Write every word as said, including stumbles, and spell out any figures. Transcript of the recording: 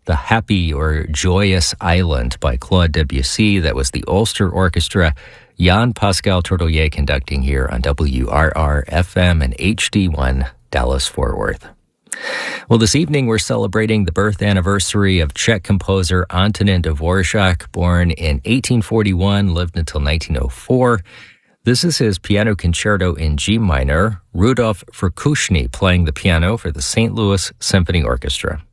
The Happy or Joyous Island by Claude Debussy. That was the Ulster Orchestra. Jan Pascal Tourtellier conducting here on W R R F M and H D one Dallas-Fort Worth. Well, this evening we're celebrating the birth anniversary of Czech composer Antonin Dvorak, born in eighteen forty-one, lived until nineteen oh four. This is his piano concerto in G minor, Rudolf Verkushny playing the piano for the Saint Louis Symphony Orchestra.